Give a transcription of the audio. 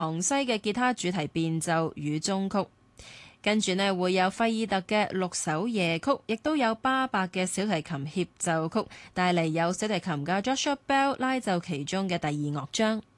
昂西嘅吉他主題變奏與中曲。跟住呢，會有費爾特嘅6首夜曲，亦都有巴伯嘅小提琴協奏曲，帶嚟有小提琴嘅 Joshua Bell 拉奏其中嘅第二樂章。